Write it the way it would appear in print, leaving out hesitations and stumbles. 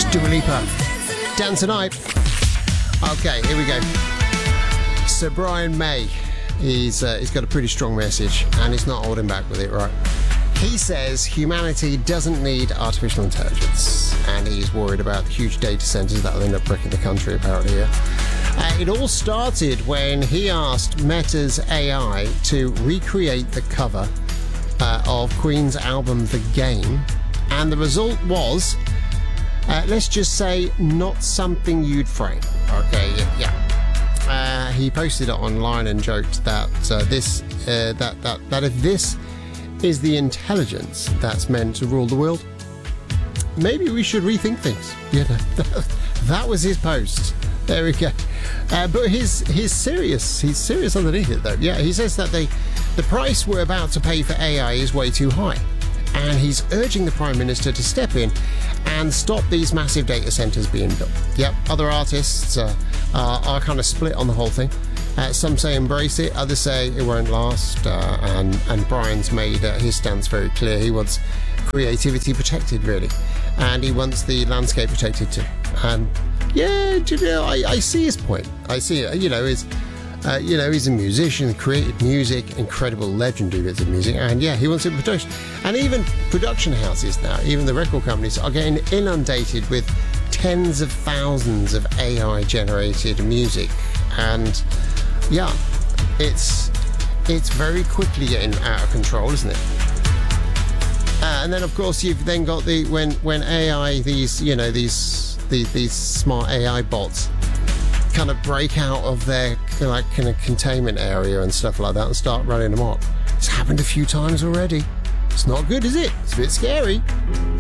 Dua Lipa. Dance Tonight. Okay, here we go. So Brian May, he's got a pretty strong message, and he's not holding back with it, right? He says humanity doesn't need artificial intelligence, and he's worried about the huge data centers that will end up wrecking the country, apparently. It all started when he asked Meta's AI to recreate the cover of Queen's album The Game, and the result was, let's just say, not something you'd frame. Okay, yeah. He posted it online and joked that that if this is the intelligence that's meant to rule the world, maybe we should rethink things. You know, that was his post. There we go. But he's serious. He's serious underneath it, though. Yeah, he says that the price we're about to pay for AI is way too high, and he's urging the Prime Minister to step in and stop these massive data centers being built. Yep, other artists are kind of split on the whole thing. Some say embrace it, others say it won't last, and Brian's made his stance very clear. He wants creativity protected, really, and he wants the landscape protected too. And yeah, you know, I see his point. I see it. You know, he's a musician, created music, incredible, legendary bits of music, and yeah, he wants it protected. And even production houses now, even the record companies, are getting inundated with tens of thousands of AI-generated music, and yeah, it's very quickly getting out of control, isn't it? And then, of course, you've then got when AI, these smart AI bots kind of break out of their kind of containment area and stuff like that and start running amok. It's happened a few times already. It's not good, is it? It's a bit scary.